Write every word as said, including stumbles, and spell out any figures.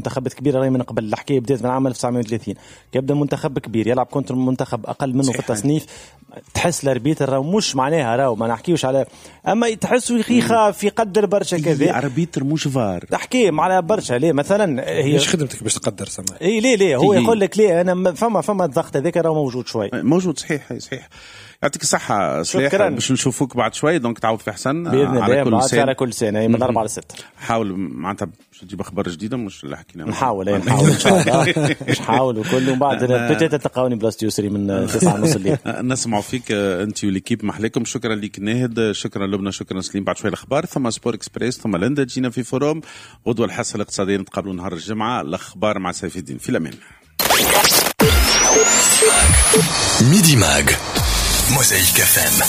منتخبات كبيره راهي من قبل. الحكايه بدات من عام ألف وتسعمائة وثلاثين كيبدا منتخب كبير يلعب كونتر منتخب اقل منه في التصنيف، تحس الاربيتر راهو مش معناها راهو ما نحكيوش على، اما تحسوا يخيخه في قدر برشا كذا. الاربيتر مش فار تحكي على برشا ليه مثلا هي مش خدمتك باش تقدر سما. اي ليه ليه هو يقول لك ليه انا فما فما الضغط هذاك راهو موجود شوي موجود. صحيح صحيح. يعطيك الصحة سلاح، باش نشوفوك بعد شوي دونك تعود في حسن على كل سنة على كل سنة من أربعة لستة. حاول معناتها باش تجيب أخبار جديدة مش اللي حكينا. نحاول ايه نحاول إن شاء الله مش حاول وكله بعد بديت تلقاوني بلاستيو سري من تسعة ونص الليل. نسمعوا فيك أنت وليكيب محليكم. شكرا ليك ناهد، شكرا لبنى، شكرا سليم. بعد شوي الأخبار ثم سبور إكسبريس ثم لندا تجينا في فوروم غدوة الحصة الاقتصادية نتقابلوا نهار الجمعة. الأخبار مع سيف الدين في الأمان. ميدي ماغ Mosaïque إف إم.